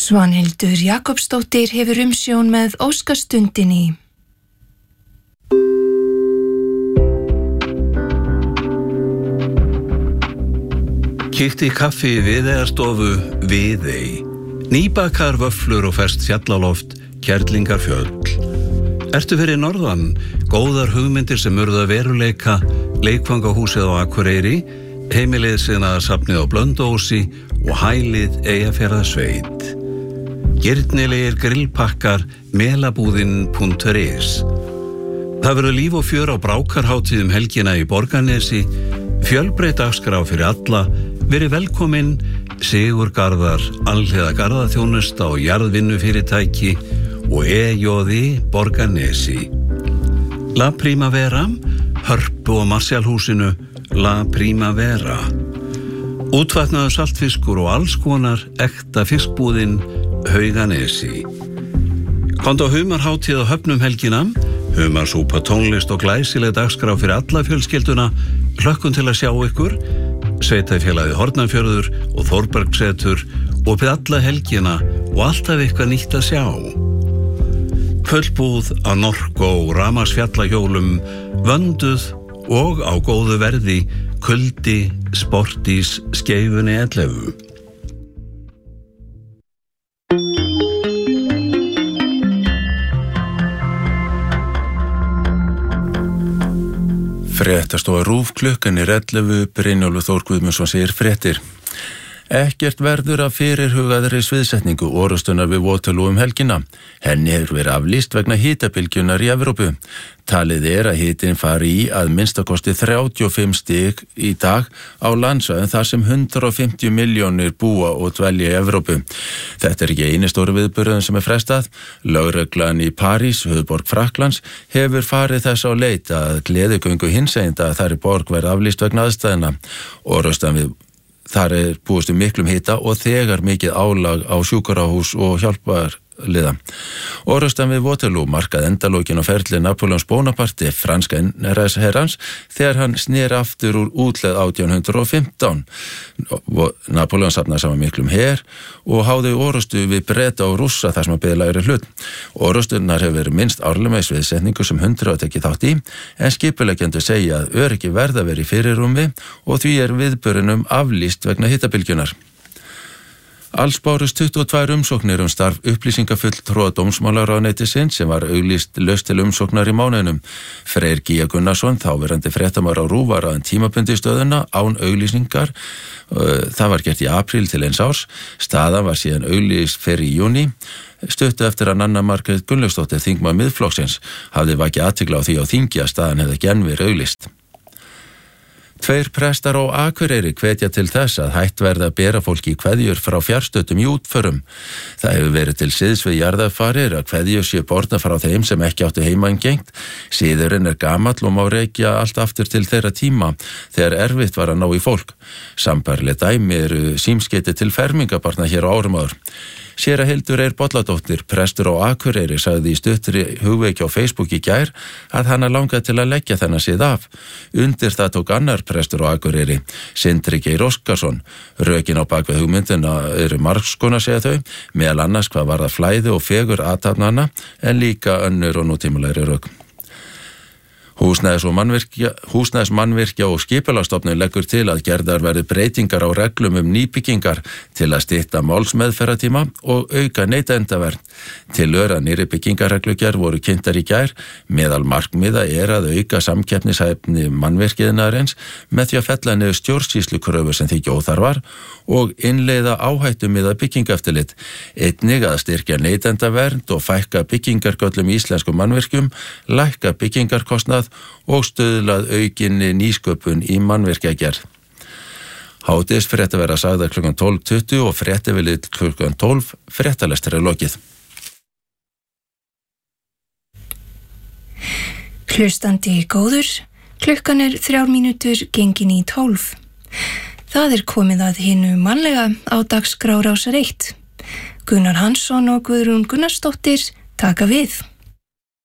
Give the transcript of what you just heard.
Svanhildur Jakobsdóttir hefur umsjón með Óskastundinni. Kíkti í kaffi í Viðeyjarstofu Viðey. Nýbakar vöfflur og ferskt fjallaloft, Kerlingarfjöll. Ertu fyrir norðan? Góðar hugmyndir sem urða veruleika, leikfangahúsið á Akureyri, heimilið siðnaðarsafnið á Blönduósi og hælið Eyjafjarðarsveit. Girnilegir grillpakkar melabúðin.is. Það verður líf og fjör á brákarhátíðum helgina í Borgarnesi, fjölbreytt dagskrá fyrir alla. Verið velkomin Sigurgarðar, alhliða garðaþjónusta og jarðvinnufyrirtæki og EJði Borgarnesi. La Primavera, Hörpu og Marshallhúsinu, La Primavera. Útvatnaður saltfiskur og alls konar ekta fiskbúðin Hauganesi. Komdu á humarhátíð á Höfnum helgina, humarsúpa, tónlist og glæsileg dagskrá fyrir alla fjölskylduna. Hlökkum til að sjá ykkur. Sveitafélagið Hornafjörður og Þórbergsetur og fyrir alla helgina og alltaf eitthvað nýtt að sjá. Fullbúð á Norco, rafmagnsfjallahjólum, vönduð og á góðu verði, kuldi, Sportís, Skeifunni 11. Fréttastofa RÚV, klukkan 11, Brynjólfur Þór Guðmundsson segir fréttir. Ekkert verður af fyrirhugaðri sviðsetningu orrustunar við Waterloo helgina. Henni hefur verið aflýst vegna hitabylgjunar í Evrópu. Talið að hitinn fari í að minnstakosti 35 stig í dag á landsvæðum þar sem 150 milljónir búa og dvelja í Evrópu. Þetta ekki eini stóru viðburðurinn sem frestað. Lögreglan í París, höfuðborg Frakklands, hefur farið þess á leit að gleðigöngu hinsegin þar í borg verið aflýst vegna aðstæðina. Orrustan við Þar búist miklum hita og þegar mikið álag á sjúkrahús og hjálparliða. Orrustan við Waterloo markaði endalókin á ferli Napoleons Bonaparte, franska herrans, þegar hann snéri aftur úr útleið 1815. Napoleon safnaði saman miklum her og háði orrustu við Breta og Rússa þar sem að biðja lægri hlut. Orrustunar hefur verið minnst árlega með sviðsetningu sem 100 tekið þátt í, en skipuleggjendur segja að öryggi verða verið í fyrirrúmi og því viðburðinum aflýst vegna hitabylgjunar. Alls bárust 22 umsóknir starf upplýsingafulltrúa dómsmálaráðuneytisins sem var auglýst laust til umsóknar í mánuðinum. Freyr Gíja Gunnarsson, þáverandi fréttamaður á RÚV, var ráðinn tímabundi stöðuna án auglýsingar. Það var gert í apríl til 1 árs. Staðan var síðan auglýst fyrir í júní. Stuttu eftir að Nanna Margrét Gunnlaugsdóttir, þingmaður Miðflokksins, hafði vakið athygli á því á þingi að staðan hefði ekki enn verið auglýst. 2 prestar á Akureyri hvetja til þess að hætt verði að bera fólki kveðjur frá fjarstöddum í útförum. Það hefur verið til siðs við jarðarfarir að kveðjur séu bornar frá þeim sem ekki áttu heimangengt. Siðurinn gamall og má rekja allt aftur til þeirra tíma þegar erfitt var að ná í fólk. Sambærileg dæmi símskeyti til fermingabarna hér á árum áður. Séra Hildur Bolladóttir, prestur á Akureyri, sagði í stuttri hugveiki á Facebook í gær að hana langaði til að leggja þennan sið af. Undir það tók annar prestur á Akureyri, Sindri Geir Óskarsson. Rökin á bakvið hugmyndina margs konar, segja þau, meðal annars hvað varðar flæði og fegur athafnanna, en líka önnur og nútímalegri rök. Húsnæðis mannvirkja og skipulagsstofnun leggur til að gerðar verði breytingar á reglum nýbyggingar til að stytta málsmeðferðartíma og auka neytendavernd. Tillögur að nýrri byggingarreglugerð voru kynntar í gær. Meðal markmiða að auka samkeppnishæfni mannvirkjiðnaðarins með því að fella niður stjórnsýslukröfur sem þykja óþarfar og innleiða áhættumiðað byggingaeftirlit. Einnig að styrkja neytendavernd og fækka byggingargöllum í íslenskum mannvirkjum, lækka byggingarkostnað og stuðlað aukinni nýsköpun í mannvirkjagerð. Hádegisfrétta verða sagðar klukkan 12:20 og fréttavilið klukkan 12, fréttalestur lokið. Hlustandi góður, klukkan 3 mínútur gengin í 12. Það komið að hinu mannlega á dagskrá Rásar 1. Gunnar Hansson og Guðrún Gunnarsdóttir taka við.